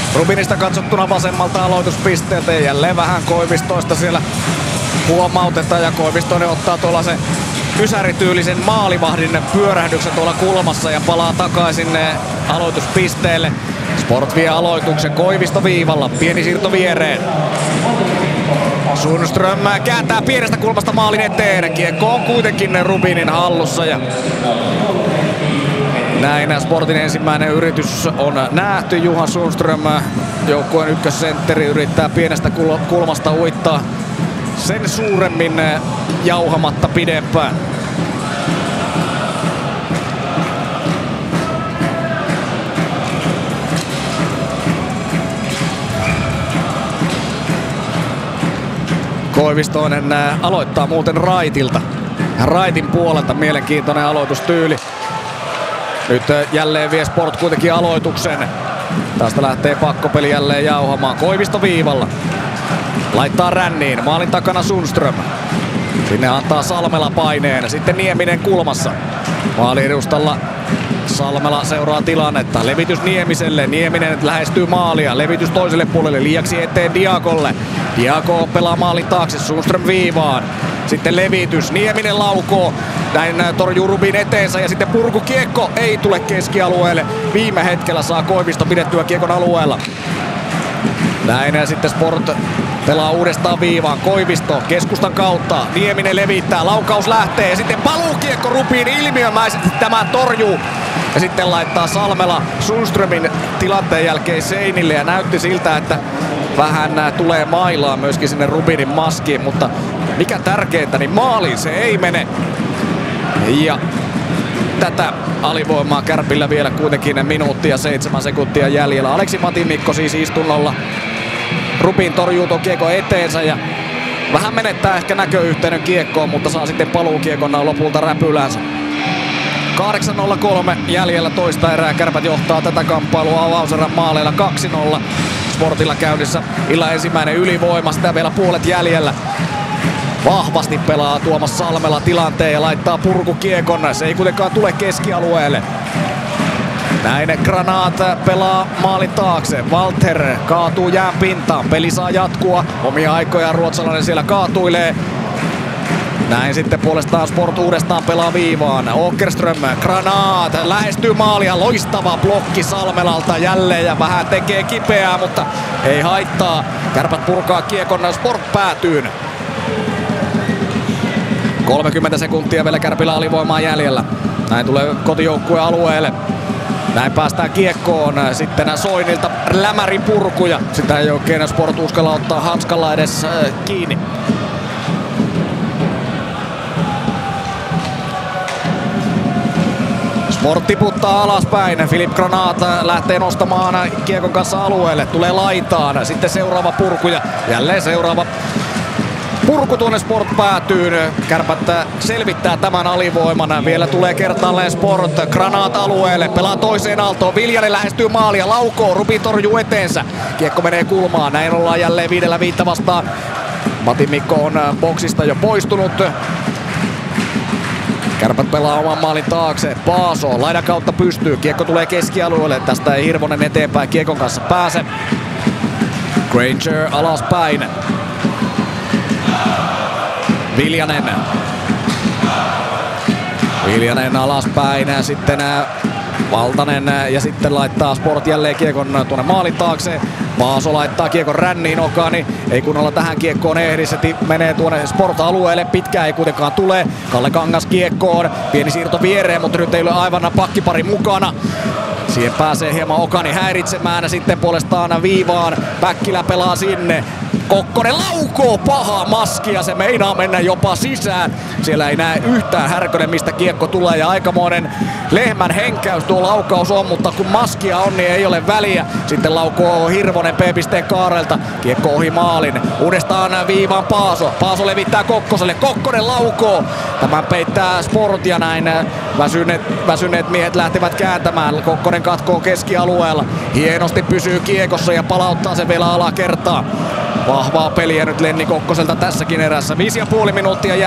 Rubinista katsottuna vasemmalta aloituspisteeltä ja jälleen vähän Koivistoista siellä huomautetaan ja Koivistoinen ottaa tuolla se ysärityylisen maalivahdin pyörähdyksen tuolla kulmassa ja palaa takaisin aloituspisteelle. Sport vie aloituksen Koivisto viivalla, pieni siirto viereen. Sundström kääntää pienestä kulmasta maalin eteen. Kiekko on kuitenkin Rubinin hallussa ja näin Sportin ensimmäinen yritys on nähty. Johan Sundström, joukkueen ykkössentteri, yrittää pienestä kulmasta uittaa sen suuremmin jauhamatta pidempään. Koivistoinen aloittaa muuten raitilta. Raitin puolelta mielenkiintoinen aloitustyyli. Nyt jälleen vie Sport kuitenkin aloituksen. Tästä lähtee pakkopeli jälleen jauhamaan. Koivisto viivalla. Laittaa ränniin. Maalin takana Sundström. Sinne antaa Salmela paineen. Sitten Nieminen kulmassa. Maalin edustalla Salmela seuraa tilannetta. Levitys Niemiselle. Nieminen lähestyy maalia. Levitys toiselle puolelle. Liiaksi eteen Diakolle. Diako pelaa maalin taakse. Sundström viivaan. Sitten levitys. Nieminen laukoo. Näin torjuu Rubin eteensä ja sitten purkukiekko ei tule keskialueelle. Viime hetkellä saa Koivisto pidettyä kiekon alueella. Näin ja sitten Sport pelaa uudestaan viivaan. Koivisto keskustan kautta. Nieminen levittää. Laukaus lähtee. Sitten paluukiekko Rubin ilmiömäisesti tämä torjuu. Ja sitten laittaa Salmela Sundströmin tilanteen jälkeen seinille ja näytti siltä, että vähän tulee mailaa myöskin sinne Rubinin maskiin, mutta mikä tärkeintä, niin maaliin se ei mene. Ja tätä alivoimaa Kärpillä vielä kuitenkin minuuttia 7 sekuntia jäljellä. Aleksi Matimikko siis istunnolla. Rubin torjuu tuon kiekon eteensä ja vähän menettää ehkä näköyhteyden kiekkoon, mutta saa sitten paluukiekon lopulta räpylänsä. 8:03 jäljellä toista erää. Kärpät johtaa tätä kamppailua avauserän maaleilla 2-0. Sportilla käynnissä illan ensimmäinen ylivoima, sitä vielä puolet jäljellä. Vahvasti pelaa Tuomas Salmela tilanteen ja laittaa purkukiekon. Se ei kuitenkaan tule keskialueelle. Näin Granat pelaa maalin taakse. Walter kaatuu jään pintaan. Peli saa jatkua. Omia aikojaan ruotsalainen siellä kaatuilee. Näin sitten puolestaan Sport uudestaan pelaa viivaan. Åkerström, Granat lähestyy maalia. Loistava blokki Salmelalta jälleen ja vähän tekee kipeää, mutta ei haittaa. Kärpät purkaa kiekon Sport päätyyn. 30 sekuntia vielä Kärpillä alivoimaa jäljellä. Näin tulee kotijoukkueen alueelle. Näin päästään kiekkoon. Sitten Soinilta lämäri purkuja. Sitä ei oikein Sport uskalla ottaa hanskalla edes kiinni. Sport tiputtaa alaspäin. Filip Granat lähtee nostamaan kiekon kanssa alueelle. Tulee laitaan. Sitten seuraava purku ja jälleen seuraava purku tuonne Sport päätyyn. Kärpät selvittää tämän alivoiman. Vielä tulee kertaalleen Sport. Granat alueelle. Pelaa toiseen aaltoon. Viljanen lähestyy maalia. Laukoo. Rubin torjuu eteensä. Kiekko menee kulmaan. Näin ollaan jälleen 5-5 vastaan. Matimikko on boksista jo poistunut. Kärpät pelaa oman maalin taakse. Paaso laidan kautta pystyy. Kiekko tulee keskialueelle. Tästä ei Hirvonen eteenpäin kiekon kanssa pääse. Granger alaspäin. Viljanen alaspäin. Sitten Valtanen ja sitten laittaa Sport jälleen kiekon tuonne maalin taakse. Paaso laittaa kiekon ränniin. Okani ei kunnolla tähän kiekkoon ehdi. Se menee tuonne Sport-alueelle. Pitkään ei kuitenkaan tule. Kalle Kangas kiekkoon. Pieni siirto viereen, mutta nyt ei ole aivan pakkipari mukana. Siihen pääsee hieman Okani häiritsemään. Sitten puolestaan viivaan. Päkkilä pelaa sinne. Kokkonen laukoo pahaa maskia, se meinaa mennä jopa sisään. Siellä ei näe yhtään Härkönen, mistä kiekko tulee ja aikamoinen lehmän henkäys tuo laukaus on, mutta kun maskia on, niin ei ole väliä. Sitten laukoo Hirvonen P-pisteen kaarelta, kiekko ohi maalin. Uudestaan viivaan Paaso, Paaso levittää Kokkoselle, Kokkonen laukoo. Tämän peittää Sport ja näin väsyneet miehet lähtevät kääntämään. Kokkonen katkoo keskialueella, hienosti pysyy kiekossa ja palauttaa sen vielä alakertaan. Vahvaa peliä nyt Lenni Kokkoselta tässäkin erässä. 5,5 minuuttia